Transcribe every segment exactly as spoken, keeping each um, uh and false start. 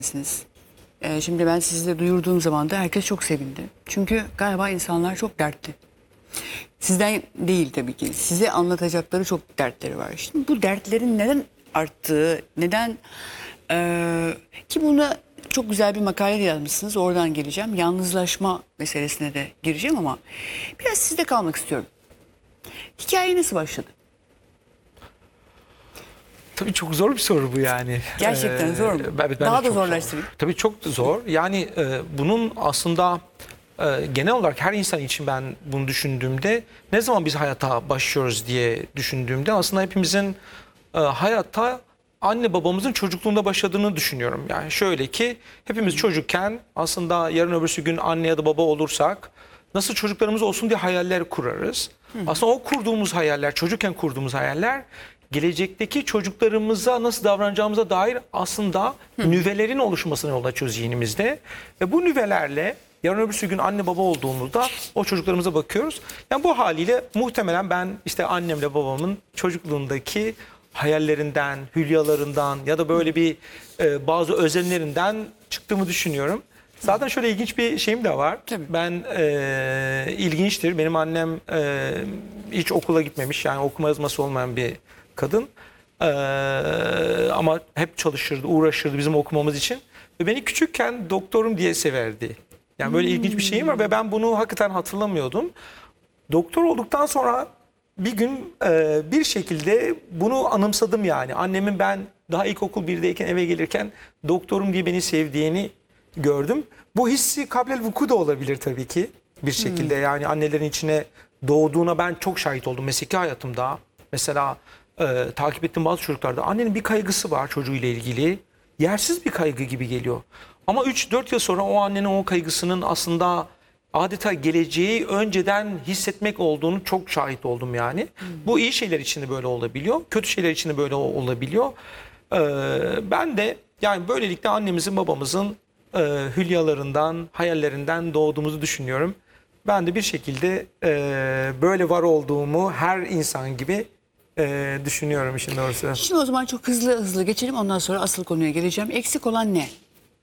Siz. Ee, şimdi ben sizle duyurduğum zaman da herkes çok sevindi. Çünkü galiba insanlar çok dertli. Sizden değil tabii ki. Size anlatacakları çok dertleri var. Şimdi bu dertlerin neden arttığı, neden eee, ki buna çok güzel bir makale de yazmışsınız. Oradan geleceğim. Yalnızlaşma meselesine de gireceğim ama biraz sizde kalmak istiyorum. Hikaye nasıl başladı? Tabii çok zor bir soru bu yani. Gerçekten zor mu? Evet, ben de Daha da çok zorlaştırayım. zor. Tabii çok zor. Yani e, bunun aslında e, genel olarak her insan için ben bunu düşündüğümde ne zaman biz hayata başlıyoruz diye düşündüğümde aslında hepimizin e, hayata anne babamızın çocukluğunda başladığını düşünüyorum. Yani şöyle ki hepimiz çocukken aslında yarın öbürsü gün anne ya da baba olursak nasıl çocuklarımız olsun diye hayaller kurarız. Aslında o kurduğumuz hayaller, çocukken kurduğumuz hayaller gelecekteki çocuklarımıza nasıl davranacağımıza dair aslında Hı. nüvelerin oluşmasına yol açıyor zihnimizde. Ve bu nüvelerle yarın öbürsü gün anne baba olduğumuzda o çocuklarımıza bakıyoruz. Yani bu haliyle muhtemelen ben işte annemle babamın çocukluğundaki hayallerinden, hülyalarından ya da böyle bir e, bazı özenlerinden çıktığımı düşünüyorum. Zaten şöyle ilginç bir şeyim de var. Tabii. Ben e, ilginçtir. Benim annem e, hiç okula gitmemiş. Yani okuma yazması olmayan bir kadın. Ee, ama hep çalışırdı, uğraşırdı bizim okumamız için. Ve beni küçükken doktorum diye severdi. Yani böyle hmm. ilginç bir şeyim var ve ben bunu hakikaten hatırlamıyordum. Doktor olduktan sonra bir gün e, bir şekilde bunu anımsadım yani. Annemin ben daha ilkokul birdeyken eve gelirken doktorum diye beni sevdiğini gördüm. Bu hissi kablel vuku da olabilir tabii ki bir şekilde. Hmm. Yani annelerin içine doğduğuna ben çok şahit oldum mesleki hayatımda. Mesela e, takip ettiğim bazı çocuklarda annenin bir kaygısı var çocuğuyla ilgili. Yersiz bir kaygı gibi geliyor. Ama üç dört yıl sonra o annenin o kaygısının aslında adeta geleceği önceden hissetmek olduğunu çok şahit oldum yani. Hmm. Bu iyi şeyler için de böyle olabiliyor. Kötü şeyler için de böyle olabiliyor. Ee, ben de yani böylelikle annemizin babamızın e, hülyalarından, hayallerinden doğduğumuzu düşünüyorum. Ben de bir şekilde e, böyle var olduğumu her insan gibi e, düşünüyorum işin doğrusu. Şimdi o zaman çok hızlı hızlı geçelim. Ondan sonra asıl konuya geleceğim. Eksik olan ne?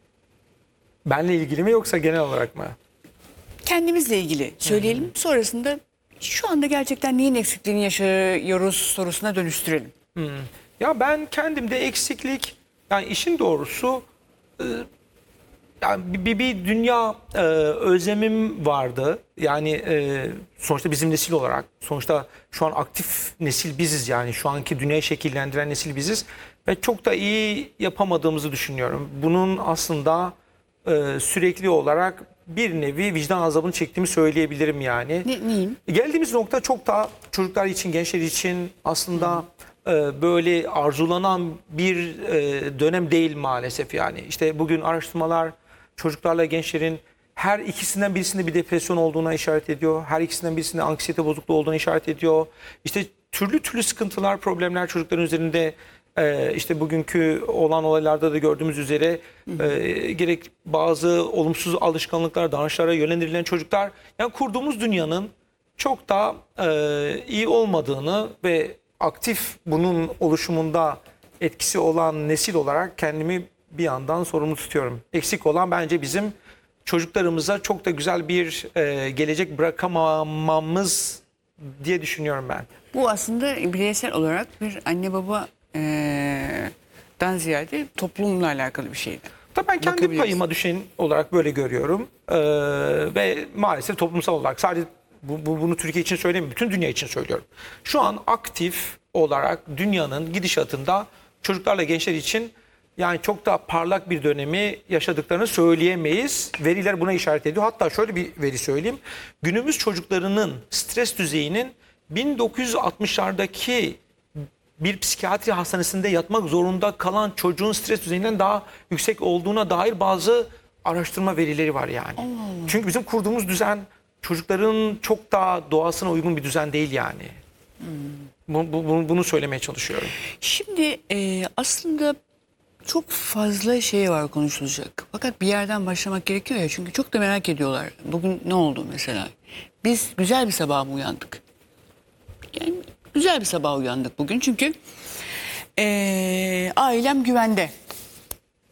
Benle ilgili mi yoksa genel olarak mı? Kendimizle ilgili söyleyelim. Hmm. Sonrasında şu anda gerçekten neyin eksikliğini yaşıyoruz sorusuna dönüştürelim. Hmm. Ya ben kendimde eksiklik, yani işin doğrusu e, yani bir, bir dünya e, özlemim vardı. Yani e, sonuçta bizim nesil olarak, sonuçta şu an aktif nesil biziz yani. Şu anki dünyayı şekillendiren nesil biziz. Ve çok da iyi yapamadığımızı düşünüyorum. Bunun aslında e, sürekli olarak bir nevi vicdan azabını çektiğimi söyleyebilirim yani. Ne, neyim? Geldiğimiz nokta çok daha çocuklar için, gençler için aslında e, böyle arzulanan bir e, dönem değil maalesef yani. İşte bugün araştırmalar çocuklarla gençlerin her ikisinden birisinde bir depresyon olduğuna işaret ediyor. Her ikisinden birisinde anksiyete bozukluğu olduğuna işaret ediyor. İşte türlü türlü sıkıntılar, problemler çocukların üzerinde e, işte bugünkü olan olaylarda da gördüğümüz üzere e, gerek bazı olumsuz alışkanlıklar, davranışlara yönlendirilen çocuklar. Yani kurduğumuz dünyanın çok da e, iyi olmadığını ve aktif bunun oluşumunda etkisi olan nesil olarak kendimi bir yandan sorumlu tutuyorum. Eksik olan bence bizim çocuklarımıza çok da güzel bir e, gelecek bırakamamamız diye düşünüyorum ben. Bu aslında bireysel olarak bir anne baba e, dan ziyade toplumla alakalı bir şeydi. Tabii ben kendi payıma düşen olarak böyle görüyorum. Ee, ve maalesef toplumsal olarak sadece bu, bu, bunu Türkiye için söylemiyorum, bütün dünya için söylüyorum. Şu an aktif olarak dünyanın gidişatında çocuklarla gençler için yani çok da parlak bir dönemi yaşadıklarını söyleyemeyiz. Veriler buna işaret ediyor. Hatta şöyle bir veri söyleyeyim. Günümüz çocuklarının stres düzeyinin bin dokuz yüz altmışlardaki bir psikiyatri hastanesinde yatmak zorunda kalan çocuğun stres düzeyinden daha yüksek olduğuna dair bazı araştırma verileri var yani. Allah Allah. Çünkü bizim kurduğumuz düzen çocukların çok daha doğasına uygun bir düzen değil yani. Hmm. Bu, bu, bunu söylemeye çalışıyorum. Şimdi e, aslında çok fazla şey var konuşulacak. Fakat bir yerden başlamak gerekiyor ya. Çünkü çok da merak ediyorlar. Bugün ne oldu mesela? Biz güzel bir sabah mı uyandık? Yani güzel bir sabah uyandık bugün. Çünkü ee, ailem güvende.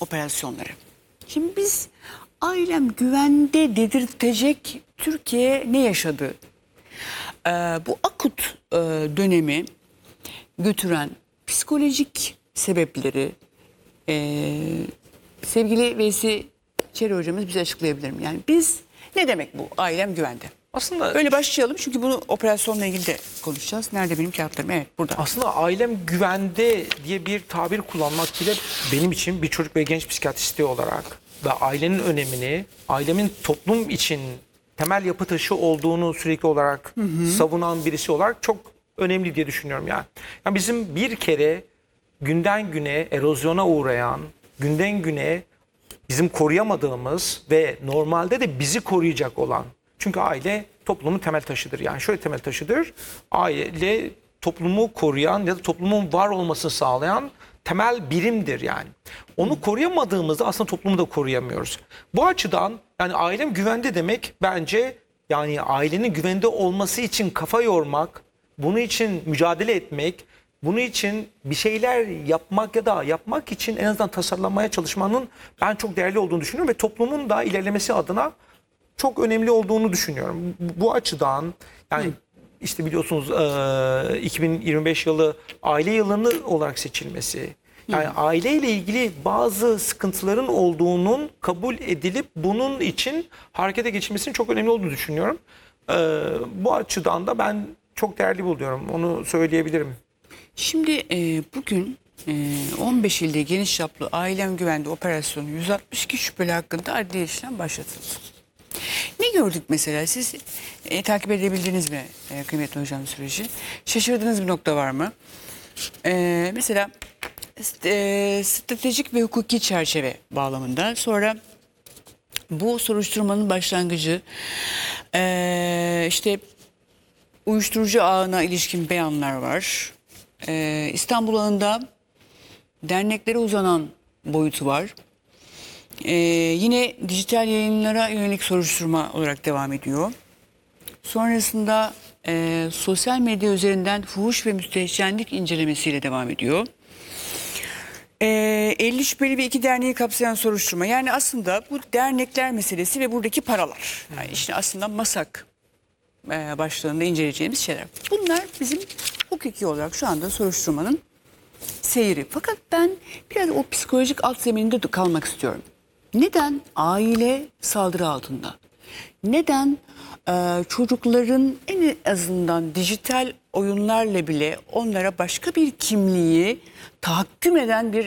operasyonları. Şimdi biz ailem güvende dedirtecek Türkiye ne yaşadı? Ee, bu akut e, dönemi götüren psikolojik sebepleri e, sevgili Veysi Çeri hocamız bize açıklayabilir mi? Yani biz ne demek bu ailem güvende? Aslında Öyle başlayalım çünkü bunu operasyonla ilgili de konuşacağız. Nerede benim kağıtlarım? Evet, burada. Aslında ailem güvende diye bir tabir kullanmak bile benim için bir çocuk ve genç psikiyatristi olarak ve ailenin önemini, ailemin toplum için temel yapı taşı olduğunu sürekli olarak hı hı. savunan birisi olarak çok önemli diye düşünüyorum yani. Yani bizim bir kere günden güne erozyona uğrayan, günden güne bizim koruyamadığımız ve normalde de bizi koruyacak olan, çünkü aile toplumun temel taşıdır. Yani şöyle temel taşıdır. Aile toplumu koruyan ya da toplumun var olmasını sağlayan temel birimdir yani. Onu koruyamadığımızda aslında toplumu da koruyamıyoruz. Bu açıdan yani ailem güvende demek bence yani ailenin güvende olması için kafa yormak, bunun için mücadele etmek, bunun için bir şeyler yapmak ya da yapmak için en azından tasarlamaya çalışmanın ben çok değerli olduğunu düşünüyorum ve toplumun da ilerlemesi adına çok önemli olduğunu düşünüyorum. Bu, bu açıdan yani Hı. işte biliyorsunuz e, iki bin yirmi beş yılı aile yılını olarak seçilmesi. Yani Hı. aileyle ilgili bazı sıkıntıların olduğunun kabul edilip bunun için harekete geçilmesinin çok önemli olduğunu düşünüyorum. E, bu açıdan da ben çok değerli buluyorum. Onu söyleyebilirim. Şimdi e, bugün e, on beş ilde geniş çaplı ailem güvende operasyonu yüz altmış iki şüpheli hakkında adli işlem başlatıldı. Ne gördük mesela? Siz e, takip edebildiniz mi e, kıymetli hocam süreci? Şaşırdığınız bir nokta var mı? E, mesela e, stratejik ve hukuki çerçeve bağlamında. Sonra bu soruşturmanın başlangıcı e, işte uyuşturucu ağına ilişkin beyanlar var. E, İstanbul ağında derneklere uzanan boyutu var. Ee, yine dijital yayınlara yönelik soruşturma olarak devam ediyor. Sonrasında e, sosyal medya üzerinden fuhuş ve müstehcenlik incelemesiyle devam ediyor. E, elli şüpheli ve iki derneği kapsayan soruşturma. Yani aslında bu dernekler meselesi ve buradaki paralar. Yani işte aslında MASAK e, başlığında inceleyeceğimiz şeyler. Bunlar bizim hukuki olarak şu anda soruşturmanın seyri. Fakat ben biraz o psikolojik alt zemininde de kalmak istiyorum. Neden aile saldırı altında? Neden e, çocukların en azından dijital oyunlarla bile onlara başka bir kimliği tahakküm eden bir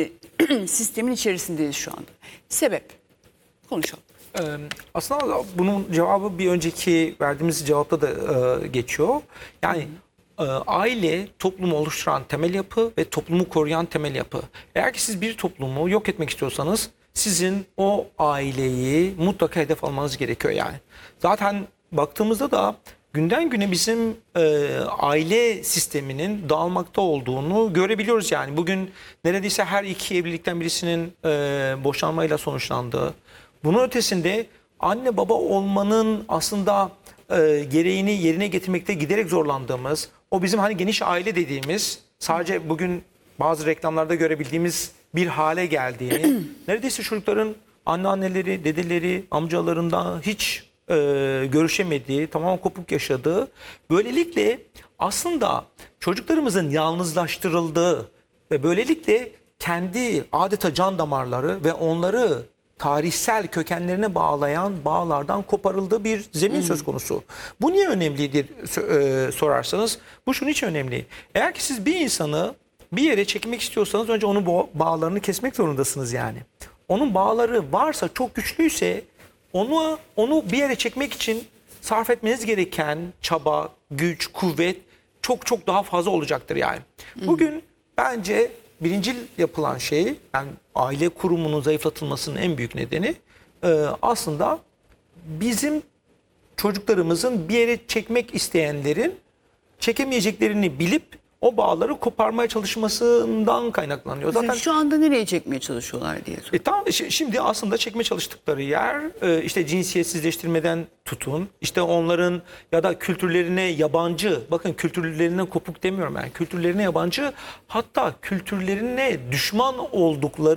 e, sistemin içerisindeyiz şu anda? Sebep. Konuşalım. Ee, aslında bunun cevabı bir önceki verdiğimiz cevapta da e, geçiyor. Yani e, aile toplumu oluşturan temel yapı ve toplumu koruyan temel yapı. Eğer ki siz bir toplumu yok etmek istiyorsanız sizin o aileyi mutlaka hedef almanız gerekiyor yani. Zaten baktığımızda da günden güne bizim e, aile sisteminin dağılmakta olduğunu görebiliyoruz yani. Bugün neredeyse her iki evlilikten birisinin e, boşanmayla sonuçlandığı. Bunun ötesinde anne baba olmanın aslında e, gereğini yerine getirmekte giderek zorlandığımız, o bizim hani geniş aile dediğimiz, sadece bugün bazı reklamlarda görebildiğimiz bir hale geldiğini, neredeyse çocukların anneanneleri, dedeleri, amcalarından hiç e, görüşemediği, tamamen kopuk yaşadığı, böylelikle aslında çocuklarımızın yalnızlaştırıldığı ve böylelikle kendi adeta can damarları ve onları tarihsel kökenlerine bağlayan bağlardan koparıldığı bir zemin hmm. söz konusu. Bu niye önemlidir e, sorarsanız, bu şunun için önemli. Eğer ki siz bir insanı bir yere çekmek istiyorsanız önce onun bağlarını kesmek zorundasınız yani. Onun bağları varsa, çok güçlüyse onu onu bir yere çekmek için sarf etmeniz gereken çaba, güç, kuvvet çok çok daha fazla olacaktır yani. Hmm. Bugün bence birincil yapılan şey, yani aile kurumunun zayıflatılmasının en büyük nedeni e, aslında bizim çocuklarımızın bir yere çekmek isteyenlerin çekemeyeceklerini bilip o bağları koparmaya çalışmasından kaynaklanıyor. Zaten şu anda nereye çekmeye çalışıyorlar diye soruyorum. E, tamam, şimdi aslında çekmeye çalıştıkları yer e, işte cinsiyetsizleştirmeden tutun, işte onların ya da kültürlerine yabancı, bakın kültürlerine kopuk demiyorum yani, kültürlerine yabancı, hatta kültürlerine düşman oldukları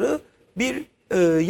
bir e,